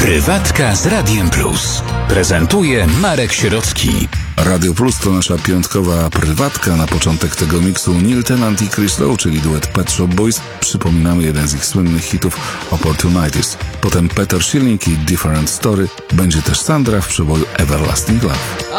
Prywatka z Radiem Plus. Prezentuje Marek Sierocki. Radio Plus to nasza piątkowa prywatka. Na początek tego miksu Neil Tennant i Chris Lowe, czyli duet Pet Shop Boys. Przypominamy jeden z ich słynnych hitów Opportunities. Potem Peter Schilling i Different Story. Będzie też Sandra w przeboju Everlasting Love.